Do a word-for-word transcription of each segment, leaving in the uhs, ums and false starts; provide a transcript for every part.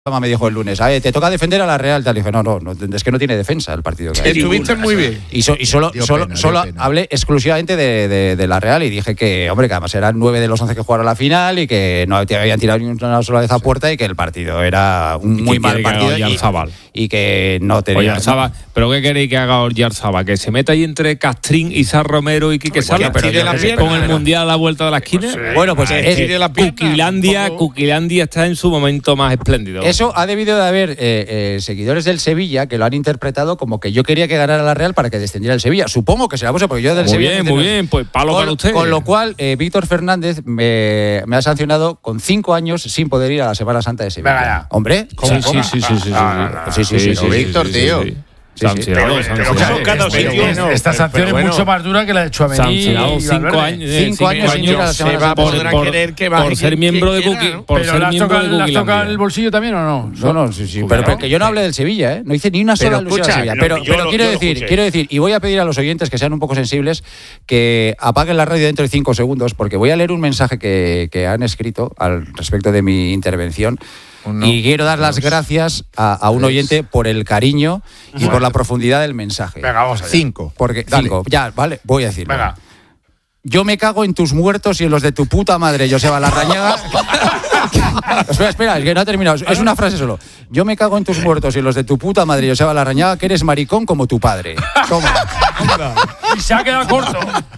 me dijo el lunes, te toca defender a la Real, tal. Y dije, no, no, no, es que no tiene defensa el partido. Que estuviste muy bien. Y, so, y solo, solo, pena, solo hablé exclusivamente de, de, de la Real y dije que, hombre, que además eran nueve de los once que jugaron a la final y que no habían tirado ni una sola vez a puerta y que el partido era un muy mal partido y, y que no tenía... Oye, ¿pero qué queréis que haga Oyarzabal? ¿Que se meta ahí entre Castrín, Isar Romero y Quique Sala con el Mundial a la vuelta de la esquina? Pues sí. Bueno, pues eh, Cuquilandia, Cuquilandia está en su momento más espléndido. Eso ha debido de haber eh, eh, seguidores del Sevilla que lo han interpretado como que yo quería que ganara la Real para que descendiera el Sevilla. Supongo que será eso, porque yo del muy Sevilla... Muy bien, muy bien, pues palo con, para usted. Con lo cual, eh, Víctor Fernández me, me ha sancionado con cinco años sin poder ir a la Semana Santa de Sevilla. Venga, Hombre, sí, sí, sí, sí, sí, sí, ah, sí, sí, sí, sí, Víctor, sí, tío. Sí, sí. Sí, sí, pero, pero, pero, pero, cada sitio, bueno, esta sanción es bueno, mucho más dura que la de Tchouaméni. Sancionado cinco años, cinco años sin ir a la Semana Santa. Por, por, querer que por ser miembro de Cookie, ¿no? Por pero ser miembro de Cookie. ¿Le has tocado el bolsillo también o no? No, no, sí, sí. Pero, pero que yo no hablé del Sevilla, ¿eh? No hice ni una sola alusión al Sevilla. Pero, pero quiero decir, quiero decir, y voy a pedir a los oyentes que sean un poco sensibles, que apaguen la radio dentro de cinco segundos, porque voy a leer un mensaje que, que han escrito al respecto de mi intervención. Uno, y quiero dar las dos, gracias a, a un oyente por el cariño y bueno, por la profundidad del mensaje. Venga, vamos allá. Cinco. Porque, cinco. Ya, vale, voy a decirlo. Venga. Yo me cago en tus muertos y en los de tu puta madre, Joseba Larrañaga. espera, espera, es que no ha terminado. Es una frase solo. Yo me cago en tus muertos y en los de tu puta madre, Joseba Larrañaga, que eres maricón como tu padre. Toma. Y se ha quedado corto.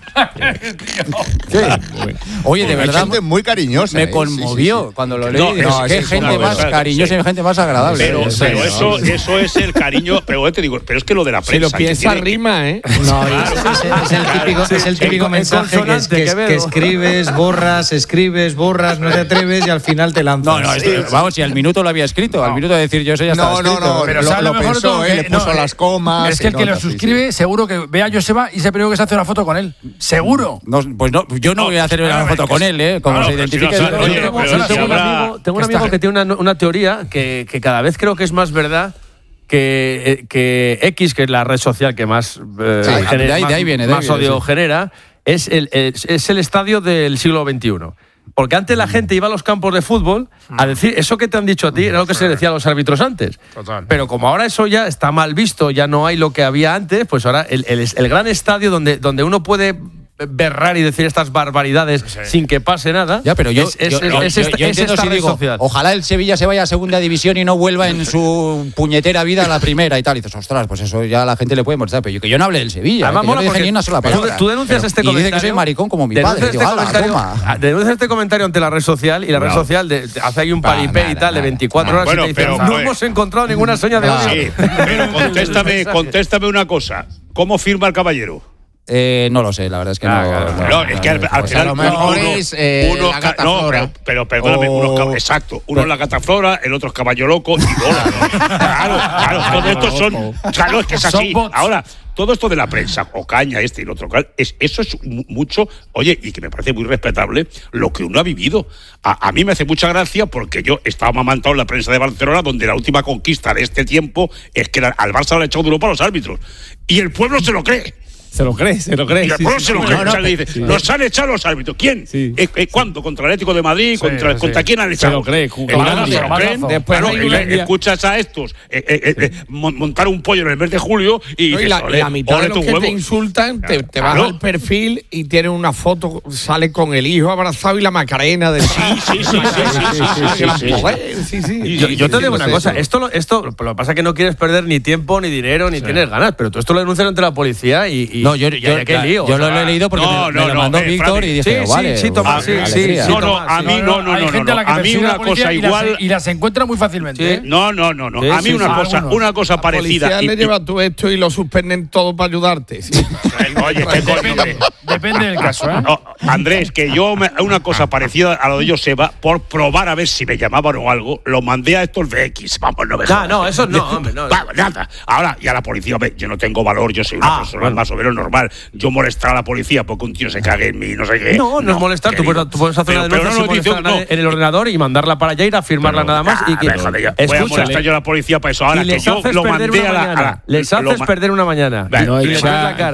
¿Qué? Oye, de verdad. Gente muy cariñosa. Me conmovió sí, sí, sí. cuando lo leí. No, no, qué es gente más verdad, cariñosa sí. y gente más agradable. Pero, sí, pero eso, eso es el cariño. Pero te digo, pero es que lo de la prensa. Si lo piensa rima, ¿eh? No, claro. es, es, es el típico, es el típico mensaje que, es, que, es, que escribes, borras, escribes, borras, no te atreves y al final te lanzas. No, no, sí, vamos, si al minuto lo había escrito, al minuto de decir yo eso ya estaba escrito. No, no, no, pero lo, lo, lo mejor pensó, todo él le puso las comas. Es que el que lo suscribe, seguro que ve a Joseba y se primero que se hace una foto con él. Seguro. No, pues no, yo no voy a hacer una foto con él, ¿eh? Como se identifique. Tengo un amigo que tiene una, una teoría que, que cada vez creo que es más verdad que, que X, que es la red social que más, eh, sí, genera, de ahí, de ahí viene, de más ahí viene, odio sí. genera, es el, es, es el estadio del siglo veintiuno. Porque antes la gente iba a los campos de fútbol a decir eso que te han dicho a ti era lo que se decía a los árbitros antes. Total. Pero como ahora eso ya está mal visto, ya no hay lo que había antes, pues ahora el, el, el gran estadio donde, donde uno puede berrar y decir estas barbaridades sí. sin que pase nada. Ya, pero yo, es, es, yo, es, yo, es yo, esta, yo es entiendo esta si red digo, social. Ojalá el Sevilla se vaya a segunda división y no vuelva en su puñetera vida a la primera y tal. Y dices, ostras, pues eso ya a la gente le puede molestar. Pero yo, que yo no hable del Sevilla, Además, eh, que yo no dije ni una sola palabra. Tú, tú denuncias pero, este y comentario. dice que soy maricón como mi padre. Este Digo, comentario, denuncias este comentario ante la red social y la red no. social de, de, hace ahí un paripé y tal de veinticuatro horas bueno, y te dice, pero, no pues, hemos encontrado ninguna seña de odio. Sí, pero contéstame, contéstame una cosa. ¿Cómo firma el caballero? Eh, no lo sé, la verdad es que ah, no, claro, no, no. no es que al, al pues final. A lo mejor uno, es eh, uno, la gata no, flora. pero, pero perdóname, o... unos, exacto. Uno es la gata flora, el otro es caballo loco y Lola. Claro, claro, todos estos son. Claro, es que es así. Ahora, todo esto de la prensa, o caña, este y el otro, es, eso es mucho, oye, y que me parece muy respetable lo que uno ha vivido. A, a mí me hace mucha gracia porque yo estaba amamantado en la prensa de Barcelona, donde la última conquista de este tiempo es que la, al Barça le ha echado de Europa a los árbitros. Y el pueblo se lo cree. Se lo cree, se lo cree. Y el pueblo sí, se lo sí, cree. No, no, o sea, le dice, sí. Nos han echado los árbitros. ¿Quién? Sí. ¿Eh, eh, ¿Cuándo? ¿Contra el Atlético de Madrid? Sí, ¿Contra, sí. ¿Contra quién han echado? Se lo cree. Claro, se lo creen. Después claro, no eh, escuchas a estos eh, eh, eh, montar un pollo en el mes de julio y, no, y dices, la, ole, la mitad ole de los tu que huevo. te insultan te, te vas claro. al perfil y tienen una foto, sale con el hijo abrazado y la Macarena de sí, sí, sí, sí, sí. Yo te digo una cosa, esto lo, esto lo que pasa es que no quieres perder ni tiempo, ni dinero, ni tienes ganas, pero tú esto lo denuncias ante la policía y no, yo yo lo he leído porque no, me, no, me lo mandó no, Víctor eh, y dije, sí, vale. Sí, sí, toma, sí, sí, no, no, a mí no, no, no, no, no. A mí una cosa igual y las, y las encuentra muy fácilmente. ¿eh? No, no, no, no. Sí, a mí sí, una sí, cosa, algunos. una cosa la parecida. La policía le lleva tú esto y lo suspenden todo para ayudarte. Sí. Oye, qué depende, depende del caso, ¿eh? No, Andrés, que yo me, una cosa parecida a lo de Joseba, por probar a ver si me llamaban o algo, lo mandé a estos de X. Vamos, no me jodas. No, no, eso no, hombre, no. Vamos, nada. Ahora, y a la policía, yo no tengo valor, yo soy una ah, persona bueno. más o menos normal. Yo molestar a la policía porque un tío se cague en mí, no sé qué. No, no, no es molestar, tú puedes, tú puedes hacer pero, una denuncia no, no, sin molestar no. en el ordenador y mandarla para allá, ir a firmarla pero, nada más. Ah, y que, déjale ya. Voy a molestar yo a la policía para eso. Ahora y les que yo haces lo perder mandé una a la. mañana. A la les haces ma- perder una mañana. No, y les das la cara. Cuenta, les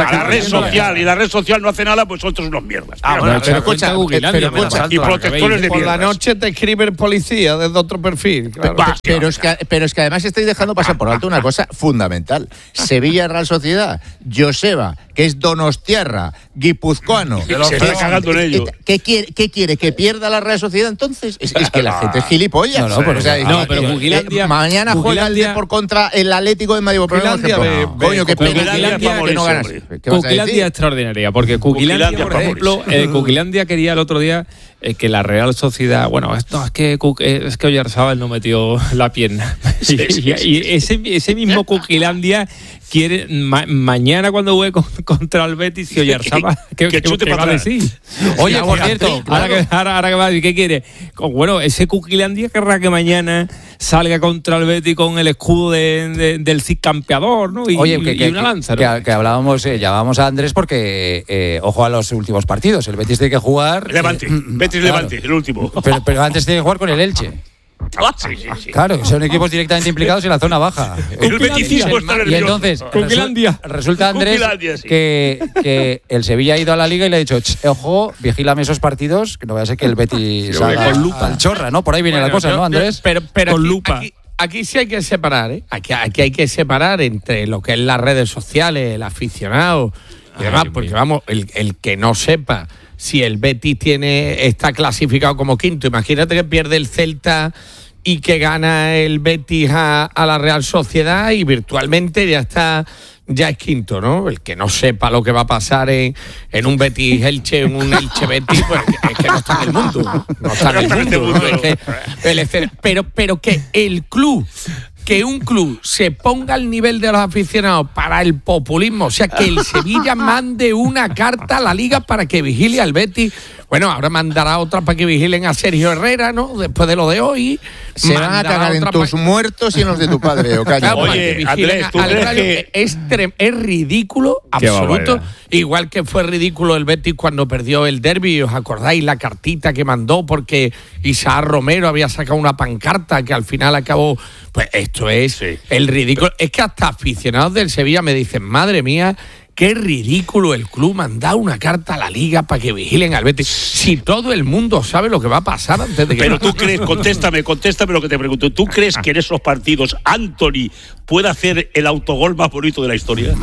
la red social y la red social no hace nada, pues son todos unos mierdas. Ah, bueno, pero escucha, pero escucha, y protectores de por la mierdas. noche te escribe el policía desde otro perfil. Claro. Pero, pero, es que, pero es que además estáis dejando pasar por alto una cosa fundamental. Sevilla Real Sociedad, Joseba, que es donostiarra, guipuzcoano. Se está cagando en ello. ¿Qué quiere, ¿Qué quiere? ¿Que pierda la Real Sociedad entonces? Es, es que la gente es gilipollas. No, no, pero, o sea, no, pero Jugilandia, eh, mañana juega el Depor contra el Atlético de Madrid. Jugilandia ve- ve- Coño, qué pena que no ganas. ¿Qué vas a Cuquilandia decir? es extraordinaria, porque Cuquilandia, Cuquilandia, por por ejemplo, eh, Cuquilandia quería el otro día eh, que la Real Sociedad, bueno, esto es que Cuc- eh, es que Oyarzábal no metió la pierna. Sí, y, sí, sí, y ese, ese mismo Cuquilandia quiere ma- mañana cuando juegue con- contra el Betis y Oyarzábal Que- ¿qué, que chute qué para va a atrás. decir? Oye, Ahora- por cierto, ahora, que, ahora, ahora que va a decir, ¿qué quiere? Con- Bueno, ese Cuquilandia querrá que mañana salga contra el Betis con el escudo de, de- del Cid campeador, ¿no? Y, Oye, que, y que, una lanza, ¿no? que, que hablábamos, eh, llamábamos a Andrés porque, eh, ojo a los últimos partidos. El Betis tiene que jugar. Levante, eh, Betis claro. Levante, el último. Pero, pero antes tiene que jugar con el Elche. Sí, sí, sí. Claro, que son equipos directamente implicados en la zona baja. El beticismo está Y nervioso. entonces Cuquilandia. resu- resulta, Andrés, Cuquilandia, sí. que, que el Sevilla ha ido a la Liga y le ha dicho, "Ch, ojo, vigílame esos partidos, que no vaya a ser que el Betis salga con lupa. al chorra", ¿no? Por ahí viene Bueno, la cosa, yo- ¿no, Andrés? Pero, pero Con aquí, lupa. Aquí, aquí sí hay que separar, ¿eh? Aquí, aquí hay que separar entre lo que es las redes sociales, el aficionado y demás, porque vamos, el, el que no sepa si el Betis tiene está clasificado como quinto, imagínate que pierde el Celta y que gana el Betis a, a la Real Sociedad y virtualmente ya está, ya es quinto, ¿no? El que no sepa lo que va a pasar en, en un Betis Elche, en un Elche Betis, pues es que no está en el mundo, ¿no? No está en el mundo, ¿no? Es que el escena- pero, pero que el club, que un club se ponga al nivel de los aficionados para el populismo, o sea, que el Sevilla mande una carta a la Liga para que vigile al Betis. Bueno, ahora mandará otra para que vigilen a Sergio Herrera, ¿no? Después de lo de hoy. Se van a Mandará cagar en otra tus pa- muertos y en los de tu padre, Ocaña. Claro, para Oye, que vigilen Andrés, ¿tú al crees Rayo, que- es, trem- es ridículo, Qué absoluto. barbaridad. Igual que fue ridículo el Betis cuando perdió el derbi, ¿os acordáis la cartita que mandó? Porque Isaac Romero había sacado una pancarta que al final acabó. Pues esto es Sí. el ridículo. Es que hasta aficionados del Sevilla me dicen, madre mía, qué ridículo el club mandar una carta a la Liga para que vigilen al Betis. Si todo el mundo sabe lo que va a pasar antes de que... Pero tú crees, contéstame, contéstame lo que te pregunto. ¿Tú crees que en esos partidos Anthony puede hacer el autogol más bonito de la historia?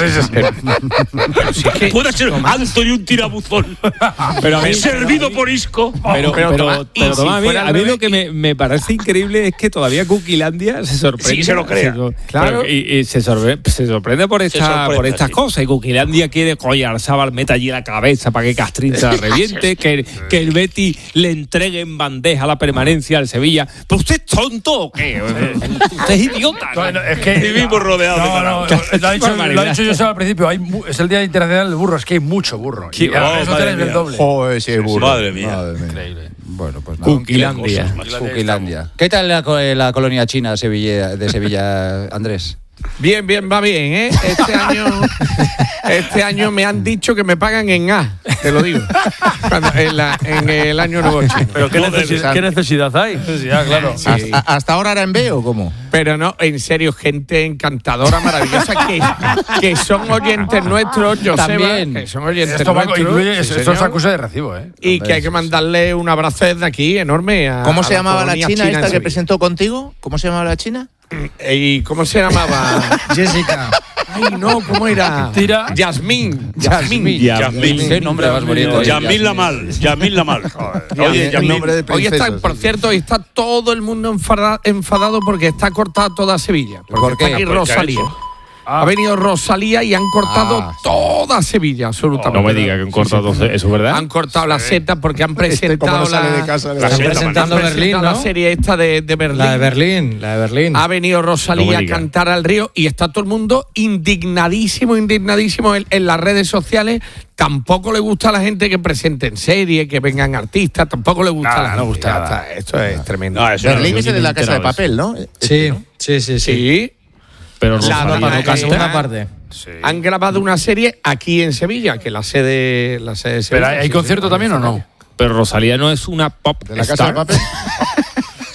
Puede ser Anthony un tirabuzón. Pero a mí- servido por Isco. Pero, pero, pero, Tomás, y Tomás, si a mí, fuera al a mí revés, lo que me, me parece increíble es que todavía Cuquilandia se sorprende. Sí, se lo crea. Se- Claro. pero- Y, y se, sorprende, se sorprende por, esta, sorprende, por estas sí. cosas. Y Cuquilandia quiere que Oyarzábal meta allí la cabeza para que Castrín se la reviente, que, que el Betis le entregue en bandeja la permanencia al Sevilla. ¿Pero usted es tonto o qué? Usted es idiota. No, no, es que Vivimos rodeados de no, no, tarados. lo ha dicho, lo ha Barbaridad. dicho yo al principio. Hay mu- es el Día Internacional del Burro. Es que hay mucho burro. Sí, Y en las oh, redes madre sociales es el mía. doble. Joder, ese burro. Madre mía. Madre mía. Increíble. Bueno, pues nada. Cuquilandia. Cuquilandia. ¿Qué tal la, co- la colonia china Sevilla, de Sevilla, Andrés? Bien, bien, va bien, ¿eh? Este año, este año me han dicho que me pagan en A, te lo digo. Cuando- en, la- en el año nuevo chino. Pero ¿qué, No necesidad, debe- ¿qué necesidad hay? Sí, ya, claro. Sí. ¿Hasta, ¿Hasta ahora era en B o cómo? Pero no, en serio, gente encantadora, maravillosa, que, que son oyentes nuestros, Joseba, También. que son oyentes Esto, va, nuestros. incluye, sí, esto señor, es acusa de recibo, ¿eh? y que hay que mandarle un abrazo desde aquí, enorme. A, ¿Cómo a se llamaba la colonia china en esta que Sevilla. presentó contigo? ¿Cómo se llamaba la china? ¿Y cómo se llamaba? Jessica. Ay, no, ¿cómo era? Tira. Yasmín. Yasmín. Yasmín. Qué nombre más bonito. Yamil Lamal. Yamil Lamal. Oye, el Yamil. nombre de Hoy está, princesa, por sí. cierto, hoy está todo el mundo enfada- enfadado porque está cortada toda Sevilla. Porque ¿Por está qué? aquí ¿Por qué ha Rosalía. hecho? Ha venido Rosalía y han cortado Ah, sí. toda Sevilla, absolutamente. No me diga que han cortado eso, ¿es verdad? Han cortado la seta porque han Este, como presentado no sale la, de casa, le la da- seta, presentando han Berlín, presentado la ¿no? serie esta de, de Berlín. La de Berlín, la de Berlín. Ha venido No Rosalía me a diga. cantar al río y está todo el mundo indignadísimo, indignadísimo en, en las redes sociales. Tampoco le gusta a la gente que presenten series, que vengan artistas, tampoco le gusta Nada, a la no gente. gusta Ya nada. está, esto es tremendo. No, eso no. Berlín es el de la casa de enterados. papel, ¿no? Sí, sí, sí, sí. Sí. Pero La Rosalía otra no parte, La canta. segunda Ah. parte. Han grabado una serie aquí en Sevilla, que la sede, la sede de ¿Pero Sevilla. hay, hay sí, concierto sí. también o no? Pero Rosalía no es una pop ¿De la casa star. de papel?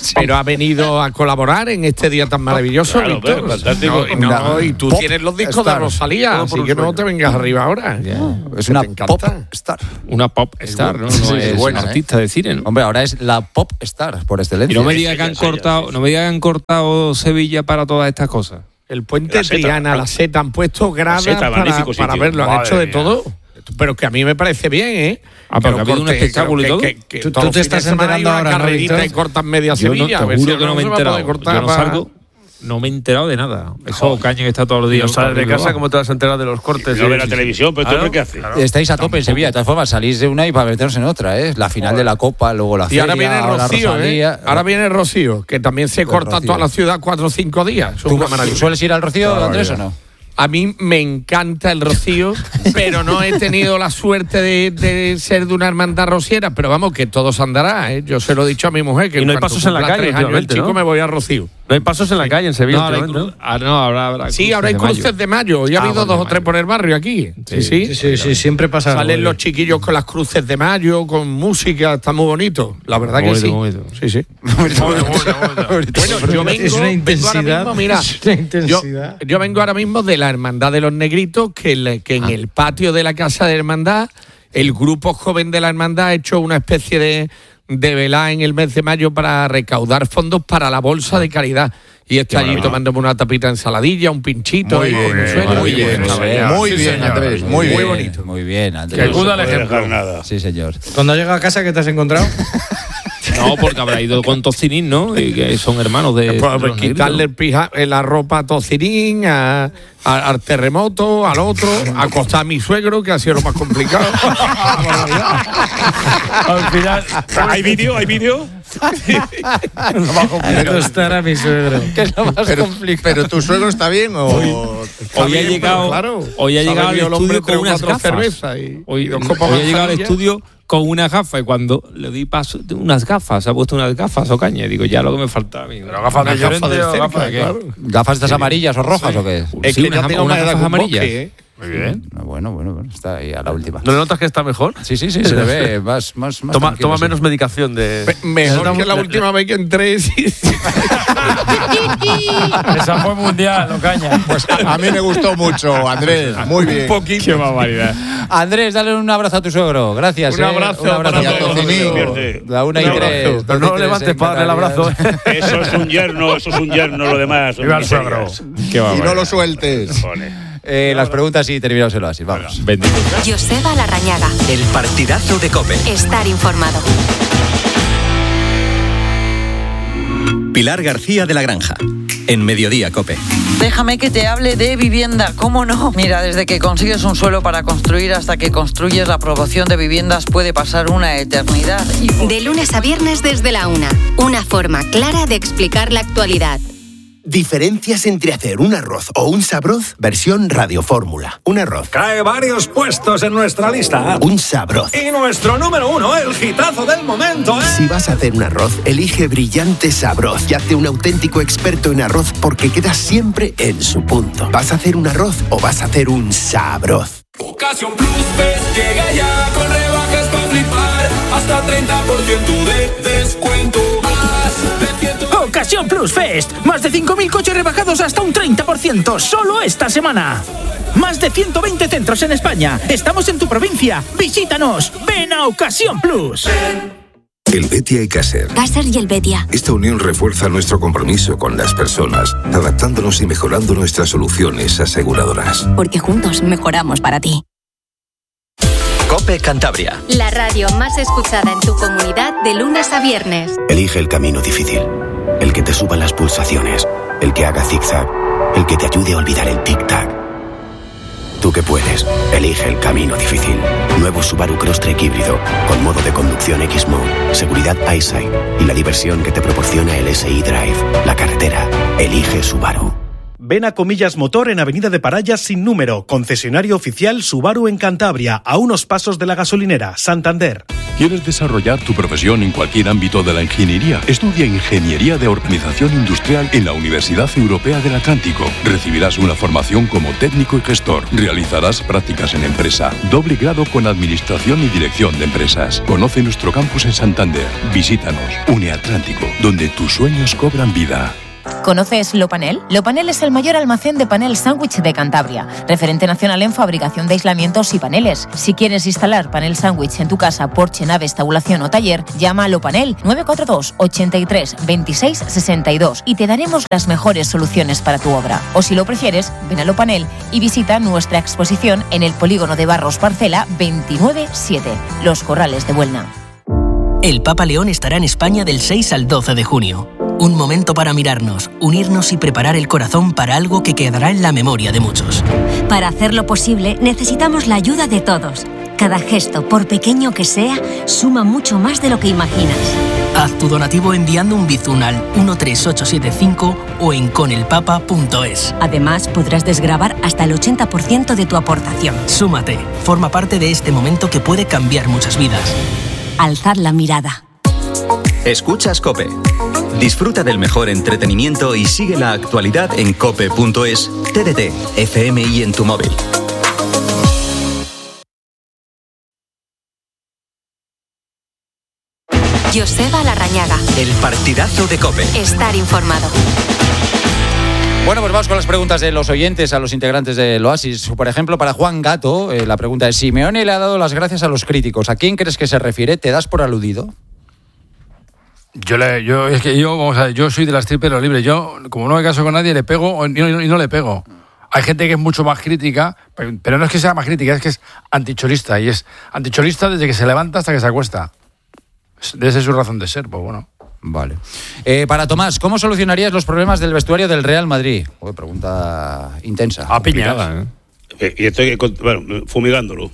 pero ha venido a colaborar en este día tan maravilloso. Claro, Víctor. pero fantástico. No, no, y tú Pop tienes los discos star. de Rosalía, así que no te vengas arriba ahora. Es Que una te encanta. pop star. Una pop star, ¿no? No Sí, es buena, un ¿eh? artista de cine, ¿no? Hombre, ahora es la pop star por Y excelencia. no me diga que ya, han ya, ya, cortado, sí, no me diga que han cortado Sevilla para todas estas cosas. El puente La Seta, Triana, la Seta, han puesto gradas Seta, para, magnífico para sitio. verlo, han Madre hecho de mía. todo. Pero que a mí me parece bien, ¿eh? Ah, pero que ha habido un espectáculo y todo. Tú, tú te estás enterando ahora, ¿no, carrerita Víctor? y cortan media Yo no, Sevilla. te a ver juro si que no me he se va a poder enterado. cortar Yo no para- salgo, no me he enterado de nada. Eso caña que está todos los días. No sales de arriba y casa, abajo. ¿cómo te vas a enterar de los cortes? No Sí, ve la sí, televisión, pero Claro, ¿tú qué haces? Estáis a tope en Sevilla. De todas formas, salís de una y para meternos en otra, ¿eh? La final de la Copa, luego la Y feria, ahora viene ahora Rocío, Rosalía. ¿eh? Ahora viene Rocío, que también se Pues corta Rocío. toda la ciudad cuatro o cinco días. Es ¿Tú, una tú maravilla. sueles ir al Rocío, Andrés, o no? A mí me encanta el Rocío, pero no he tenido la suerte de, de ser de una hermandad rociera. Pero vamos, que todo se andará, ¿eh? Yo se lo he dicho a mi mujer, que Y no hay cuando pasos en la cumpla calle tres años el últimamente, chico ¿no? me voy a Rocío. No hay pasos en la calle en Sevilla. No, ahora hay últimamente, cru- ah, no, habrá, habrá Sí, ahora hay de mayo. cruces de mayo. Ya ha Ah, habido vale, dos o de tres mayo. por el barrio aquí. Sí, sí. Sí, sí, sí, siempre pasa algo. Salen los chiquillos con las cruces de mayo, con música, está muy bonito. La verdad que Bonito, sí. bonito. Sí, sí. Bueno, yo vengo, Es una vengo ahora intensidad. mismo, mira, Es una yo, intensidad. yo vengo ahora mismo de la Hermandad de los Negritos, que, le- que en el patio de la Casa de Hermandad, el grupo joven de la Hermandad ha hecho una especie de, de velá en el mes de mayo para recaudar fondos para la bolsa de caridad. Y está allí tomándome una tapita de ensaladilla, un pinchito. Muy ahí bien, con un eh, suelo. muy Y bien, bueno, muy está bien, muy Sí, bien, señor. Andrés, muy bien, bonito. Muy bien, Que Andrés. no se acuda al puede ejemplo. dejar nada. Sí, señor. Cuando has llegado a casa, ¿qué te has encontrado? No, porque habrá ido con Tocinín, ¿no? Y que son hermanos de. Pues, de pues, los quitarle el negritos. pija, eh, la ropa a Tocirín, a, a- al terremoto, al otro, acostar a mi suegro, que ha sido lo más complicado. Al final. ¿Hay vídeo? ¿Hay vídeo? No estará mi suegro. ¿Qué es lo más Pero, complicado? pero tu suegro está bien o Está Hoy ha bien, llegado, pero claro, hoy ha se ha llegado al bebido el hombre estudio tres con o unas cuatro gafas. cervezas y- Hoy, y dos copas hoy ha llegado al manzanilla. estudio con unas gafas y cuando le di paso, unas gafas, se ha puesto unas gafas o caña. Y digo, ya lo que me faltaba a mí. Pero gafas de Una gafa Llorente de o cerca, gafas de qué. claro. ¿Gafas estas amarillas o rojas o qué? Es Sí, que unas ya gafas- tengo unas más edad gafas que un amarillas. bosque, ¿eh? Muy bien. Ah, Bueno, bueno, bueno, está ahí a la última. ¿No le notas que está mejor? Sí, sí, sí, se le ve más, más, más Toma, tranquilo, toma sí. menos medicación de. Pe- Mejor que la última vez que entré. sí, sí. Esa fue mundial, Ocaña. Pues a, a mí me gustó mucho, Andrés. Muy bien. Un poquito. Qué barbaridad. Andrés, dale un abrazo a tu suegro. Gracias. Un eh. abrazo Un abrazo para a todos. Tocinín. Pierde. La una y Un tres. abrazo. Pero no lo levantes para darle el abrazo. Eso es un yerno, eso es un yerno, lo demás. son Viva el miserias. suegro. Qué Y barbaridad. no lo sueltes. Joder. Eh, las preguntas y terminamos el oasis. Vamos. Bendito. Joseba Larrañaga. El partidazo de COPE. Estar informado. Pilar García de la Granja. En Mediodía COPE. Déjame que te hable de vivienda, ¿cómo no? Mira, desde que consigues un suelo para construir hasta que construyes la aprobación de viviendas puede pasar una eternidad. Y por- De lunes a viernes desde la una. Una forma clara de explicar la actualidad. Diferencias entre hacer un arroz o un sabroz, versión radiofórmula. Un arroz, Cae varios puestos en nuestra lista. un sabroz. Y nuestro número uno, el hitazo del momento, ¿eh? Si vas a hacer un arroz, elige Brillante Sabroz y hazte un auténtico experto en arroz porque quedas siempre en su punto. ¿Vas a hacer un arroz o vas a hacer un sabroz? Ocasión Plus Fest llega ya con rebajas para flipar, hasta treinta por ciento de descuento. Más de ciento... Ocasión Plus Fest. Más de cinco mil coches rebajados hasta un treinta por ciento solo esta semana. Más de ciento veinte centros en España. Estamos en tu provincia. Visítanos. Ven a Ocasión Plus. El Betia y Caser. Caser y el Betia. Esta unión refuerza nuestro compromiso con las personas, adaptándonos y mejorando nuestras soluciones aseguradoras. Porque juntos mejoramos para ti. COPE Cantabria. La radio más escuchada en tu comunidad de lunes a viernes. Elige el camino difícil, el que te suba las pulsaciones, el que haga zigzag, el que te ayude a olvidar el tic-tac. Tú que puedes, elige el camino difícil. Nuevo Subaru Crosstrek híbrido, con modo de conducción X-Mode, seguridad EyeSight y la diversión que te proporciona el S I Drive. La carretera, elige Subaru. Ven a Comillas Motor en Avenida de Parayas sin número, concesionario oficial Subaru en Cantabria, a unos pasos de la gasolinera, Santander. ¿Quieres desarrollar tu profesión en cualquier ámbito de la ingeniería? Estudia Ingeniería de Organización Industrial en la Universidad Europea del Atlántico. Recibirás una formación como técnico y gestor. Realizarás prácticas en empresa. Doble grado con Administración y Dirección de Empresas. Conoce nuestro campus en Santander. Visítanos. Uneatlántico, donde tus sueños cobran vida. ¿Conoces Lopanel? Lopanel es el mayor almacén de panel sándwich de Cantabria, referente nacional en fabricación de aislamientos y paneles. Si quieres instalar panel sándwich en tu casa, porche, nave, estabulación o taller, llama a Lopanel nueve cuatro dos, ochenta y tres, veintiséis, sesenta y dos y te daremos las mejores soluciones para tu obra. O si lo prefieres, ven a Lopanel y visita nuestra exposición en el polígono de Barros Parcela veintinueve siete, Los Corrales de Buelna. El Papa León estará en España del seis al doce de junio. Un momento para mirarnos, unirnos y preparar el corazón para algo que quedará en la memoria de muchos. Para hacerlo posible, necesitamos la ayuda de todos. Cada gesto, por pequeño que sea, suma mucho más de lo que imaginas. Haz tu donativo enviando un bizun al uno tres ocho siete cinco o en conelpapa punto es. Además, podrás desgravar hasta el ochenta por ciento de tu aportación. Súmate, forma parte de este momento que puede cambiar muchas vidas. Alzad la mirada. Escuchas COPE. Disfruta del mejor entretenimiento y sigue la actualidad en cope punto es, T D T, F M y en tu móvil. Joseba Larrañaga. El partidazo de COPE. Estar informado. Bueno, pues vamos con las preguntas de los oyentes a los integrantes del Oasis. Por ejemplo, para Juan Gato, eh, la pregunta es: Simeone le ha dado las gracias a los críticos. ¿A quién crees que se refiere? ¿Te das por aludido? Yo, le, yo es que yo, vamos a ver, yo soy de las tripas de los libres. Yo, como no me caso con nadie, le pego y no, y no le pego. Hay gente que es mucho más crítica, pero no es que sea más crítica, es que es anticholista. Y es anticholista desde que se levanta hasta que se acuesta. Esa es su razón de ser, pues bueno. Vale. Eh, para Tomás, ¿cómo solucionarías los problemas del vestuario del Real Madrid? Uy, pregunta intensa. A piñas. ¿eh? Y estoy, bueno, fumigándolo.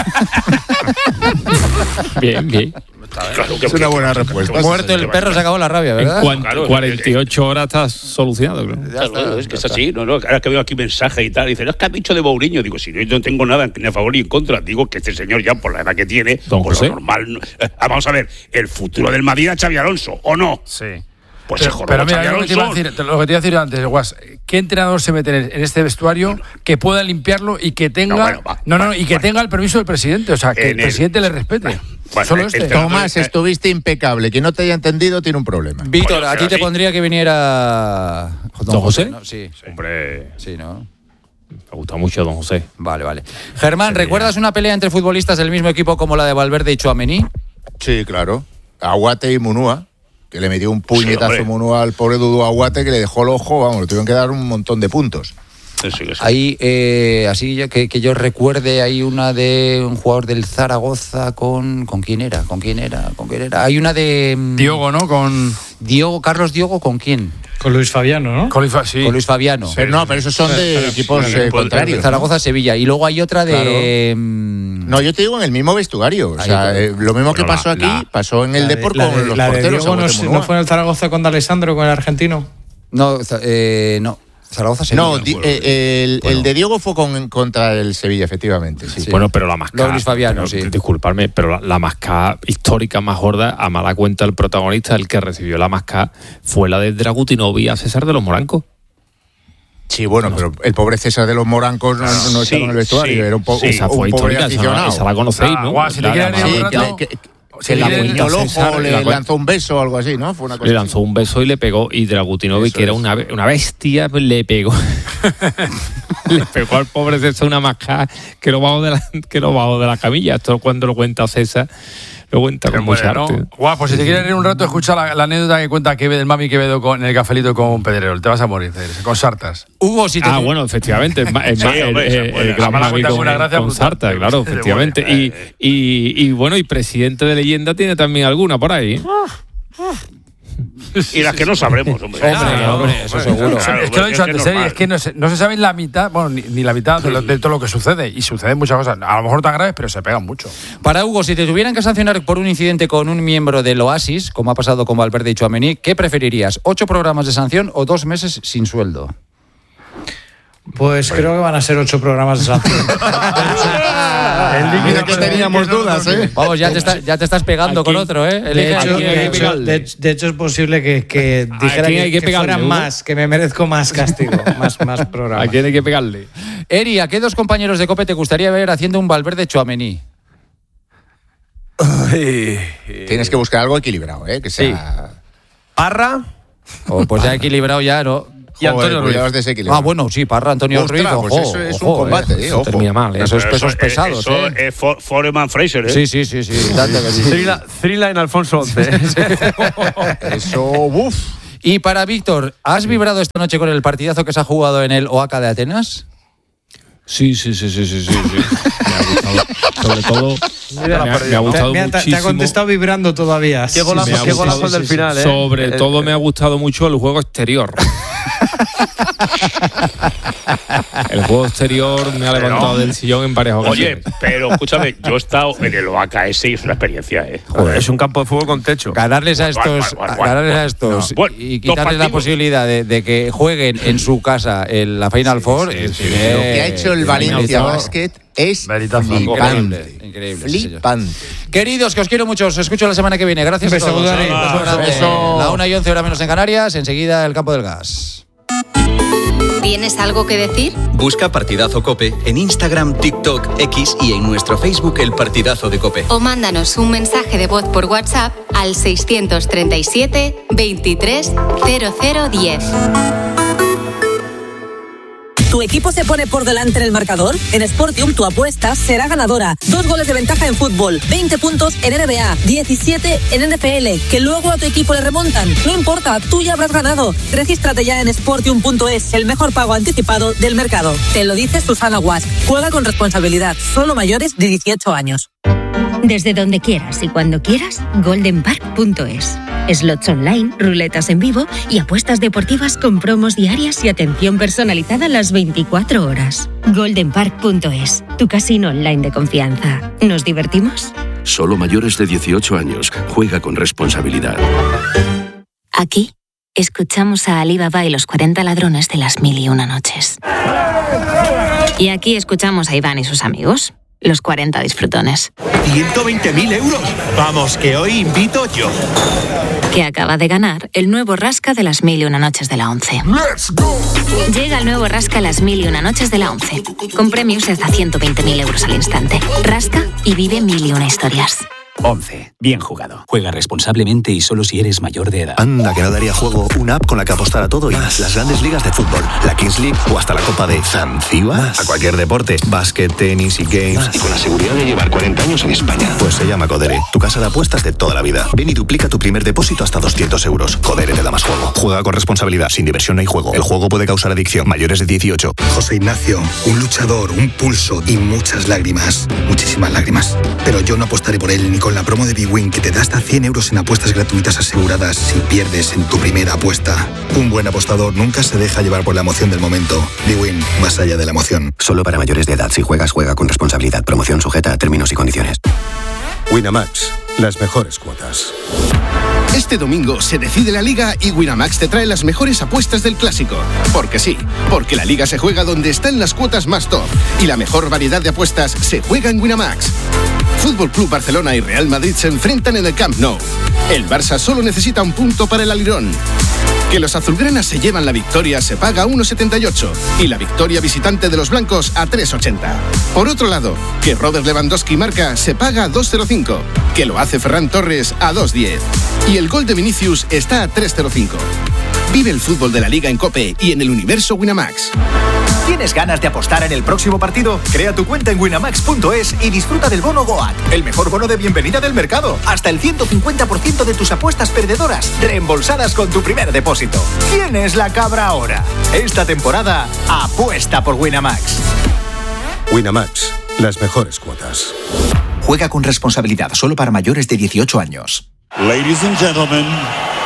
Bien, bien. Claro que es una buena respuesta. Muerto el perro, se acabó la rabia, ¿verdad? En cuanto, cuarenta y ocho horas estás solucionado, creo. Claro, claro, es que es así. No, no, ahora que veo aquí mensajes y tal, dicen, es que has dicho de Mourinho. Digo, si no, yo no tengo nada ni a favor ni en contra. Digo que este señor ya, por la edad que tiene, Don por José. lo normal. Eh, vamos a ver, el futuro del Madrid a Xabi Alonso, ¿o no? Sí. Pues pero, se jodó pero mira, Xabi lo que, te iba a decir, lo que te iba a decir antes, Guas, ¿qué entrenador se mete en este vestuario bueno, que pueda limpiarlo y que tenga no, bueno, va, no, no, va, y que va, tenga el permiso del presidente? O sea, que el, el presidente le respete. Bueno, bueno, Solo este. Tomás, estuviste impecable. Quien no te haya entendido tiene un problema. Víctor, bueno, ¿a ti te sí. pondría que viniera Don, Don José? José ¿no? Sí. sí. Hombre. Sí, ¿no? Me gusta mucho Don José. Vale, vale. Germán, ¿recuerdas una pelea entre futbolistas del mismo equipo como la de Valverde y Tchouaméni? Sí, claro. Aguate y Munúa, que le metió un puñetazo sí, Munúa al pobre Dudu Aguate, que le dejó el ojo, vamos, le tuvieron que dar un montón de puntos. Sí, sí, sí. Ahí, eh, así que, que yo recuerde, hay una de un jugador del Zaragoza con... ¿Con quién era? ¿Con quién era? ¿Con quién era? Hay una de... Diogo, ¿no? Con... Diogo, Carlos Diogo, ¿con quién? Con Luis Fabiano, ¿no? Con Luis, sí. Con Luis Fabiano. Sí, pero no, pero esos son de pero, equipos eh, contrarios. Zaragoza, ¿no? Sevilla. Y luego hay otra de... Claro. No, yo te digo en el mismo vestuario. O sea, eh, lo mismo que pasó la, aquí, la, pasó en el Depor con de, los la porteros. De no, ¿No fue en el Zaragoza con D'Alessandro, con el argentino? No, eh, no. Zaragoza Sevilla. No, di, eh, el, bueno. el de Diogo fue con, contra el Sevilla, efectivamente. Sí. Sí. Bueno, pero la mascada. Luis Fabiano, pero, sí. Disculparme, pero la, la mascada histórica más gorda, a mala cuenta el protagonista, el que recibió la mascada, fue la de Dragutinovi a César de los Morancos. Sí, bueno, no. pero el pobre César de los Morancos no, no sí, estaba en el vestuario, sí, era un, po, sí, esa un, fue un pobre histórica, aficionado. Esa, esa la conocéis, ¿no? Guau, si te quieres ir un rato... Que, que, que le guiñó el ojo, le lanzó un beso o algo así, ¿no? Fue una cosa le lanzó así. un beso y le pegó, y Dragutinovi, que es. era una, una bestia, le pegó. Le pegó al pobre César una mascada que lo bajó de la, que lo bajó de la camilla. Esto cuando lo cuenta César, lo cuenta con mucha arte. ¿no? Guau, pues si te quieres ir un rato, escucha la, la anécdota que cuenta Quevedo, el Mami Quevedo con en el cafelito con Pedrerol. Te vas a morir, con sartas. Hugo, si te... Ah, bueno, efectivamente. El, el, sí, el, el, el, el gran Mami con, con sartas, claro, efectivamente. Y, y, y bueno, y presidente de leyenda tiene también alguna por ahí. Y las que no sabremos, hombre. Hombre, no, hombre, eso seguro. Claro, es que lo he dicho antes, es que no se, no se sabe la mitad, bueno, ni, ni la mitad de, lo, de todo lo que sucede. Y suceden muchas cosas, a lo mejor tan graves, pero se pegan mucho. Para Hugo, si te tuvieran que sancionar por un incidente con un miembro del Oasis, como ha pasado con Valverde y Tchouaméni, ¿qué preferirías? ¿Ocho programas de sanción o dos meses sin sueldo? Pues creo que van a ser ocho programas de sanción. Mira que teníamos dudas, ¿eh? Vamos, ya te, está, ya te estás pegando aquí, con otro, ¿eh? De hecho, de, hecho, de, de hecho, es posible que, que dijera que, que, que fueran más, que me merezco más castigo, más, más programas. ¿A quién hay que pegarle? Eri, ¿a qué dos compañeros de COPE te gustaría ver haciendo un Valverde Tchouaméni? Tienes que buscar algo equilibrado, ¿eh? Que sea... Sí. Parra. Oh, pues ya equilibrado ya, ¿no? Y Antonio Ruiz. Ah, bueno, sí, Parra, Antonio Ostras, Ruiz. Ojo, pues eso es ojo, un combate, eh. eh, ojo. Termina mal, eh. Esos pesos eso, pesados, eso eh. es For- Foreman Fraser, ¿eh? Sí, sí, sí, sí. Date que sí. Thrilla en Alfonso once. Eso, uff. Y para Víctor, ¿has vibrado esta noche con el partidazo que se ha jugado en el Oaca de Atenas? Sí, sí, sí, sí, sí, sí, sí. Me ha gustado. Sobre todo, Mira, me, ha, me ha gustado mira, muchísimo. Te ha contestado vibrando todavía. Qué golazo, Me ha qué gustado, golazo del sí, sí. final, ¿eh? Sobre El- todo el- me ha gustado mucho el juego exterior. El juego exterior me ha levantado del sillón en varias Oye, ocasiones. pero escúchame, yo he estado en el O A K S y es una experiencia, ¿eh? Joder, es un campo de fútbol con techo. Ganarles a Guau, guau, estos, guau, guau, ganarles a guau. estos No. Bueno, y dos quitarles la partidos. posibilidad de, de que jueguen en su casa en la Final Four. sí, es- sí. eh, Lo que ha hecho el es Valencia meritoso. Basket es Meritazo. flipante. Increíble, increíble, sí, señor. Flipante. Queridos, que os quiero mucho, os escucho la semana que viene. Gracias Un beso, a todos. Dani. Un beso grande. Beso. La una y once, hora menos en Canarias. Enseguida el campo del gas. ¿Tienes algo que decir? Busca Partidazo Cope en Instagram, TikTok, X y en nuestro Facebook El Partidazo de Cope. O mándanos un mensaje de voz por WhatsApp al seiscientos treinta y siete, veintitrés, cero cero diez. ¿Tu equipo se pone por delante en el marcador? En Sportium tu apuesta será ganadora. Dos goles de ventaja en fútbol, veinte puntos en N B A, diecisiete en N F L, que luego a tu equipo le remontan. No importa, tú ya habrás ganado. Regístrate ya en sportium punto es, el mejor pago anticipado del mercado. Te lo dice Susana Guas. Juega con responsabilidad, solo mayores de dieciocho años. Desde donde quieras y cuando quieras, golden park punto es. Slots online, ruletas en vivo y apuestas deportivas con promos diarias y atención personalizada las veinticuatro horas. golden park punto es, tu casino online de confianza. ¿Nos divertimos? Solo mayores de dieciocho años. Juega con responsabilidad. Aquí escuchamos a Ali Baba y los cuarenta ladrones de las mil y una noches. Y aquí escuchamos a Iván y sus amigos, los cuarenta disfrutones, ciento veinte mil euros. Vamos, que hoy invito yo. que acaba de ganar el nuevo Rasca de las mil y una noches de la once. Llega el nuevo Rasca las mil y una noches de la once, con premios de hasta ciento veinte mil euros al instante. Rasca y vive mil y una historias. once. Bien jugado. Juega responsablemente y solo si eres mayor de edad. Anda, que no daría juego una app con la que apostar a todo y más. Las grandes ligas de fútbol, la Kings League o hasta la Copa de Zanzíbar. A cualquier deporte, básquet, tenis y games. Y con la seguridad de llevar cuarenta años en España. Pues se llama Codere, tu casa de apuestas de toda la vida. Ven y duplica tu primer depósito hasta doscientos euros. Codere te da más juego. Juega con responsabilidad, sin diversión no hay juego. El juego puede causar adicción. Mayores de dieciocho. José Ignacio, un luchador, un pulso y muchas lágrimas. Muchísimas lágrimas. Pero yo no apostaré por él ni con la promo de Big Win que te da hasta cien euros en apuestas gratuitas aseguradas si pierdes en tu primera apuesta. Un buen apostador nunca se deja llevar por la emoción del momento. Big Win, más allá de la emoción. Solo para mayores de edad. Si juegas, juega con responsabilidad. Promoción sujeta a términos y condiciones. Winamax, las mejores cuotas. Este domingo se decide la Liga y Winamax te trae las mejores apuestas del Clásico. Porque sí, porque la Liga se juega donde están las cuotas más top y la mejor variedad de apuestas se juega en Winamax. Fútbol Club Barcelona y Real Madrid se enfrentan en el Camp Nou. El Barça solo necesita un punto para el alirón. Que los azulgranas se llevan la victoria se paga a uno setenta y ocho y la victoria visitante de los blancos a tres ochenta. Por otro lado, que Robert Lewandowski marca se paga a dos cero cinco, que lo hace Ferran Torres a dos diez y el gol de Vinicius está a tres cero cinco. Vive el fútbol de la Liga en COPE y en el universo Winamax. ¿Tienes ganas de apostar en el próximo partido? Crea tu cuenta en winamax punto es y disfruta del bono Goat, el mejor bono de bienvenida del mercado. Hasta el ciento cincuenta por ciento de tus apuestas perdedoras reembolsadas con tu primer depósito. ¿Quién es la cabra ahora? Esta temporada, apuesta por Winamax. Winamax, las mejores cuotas. Juega con responsabilidad, solo para mayores de dieciocho años. Ladies and gentlemen,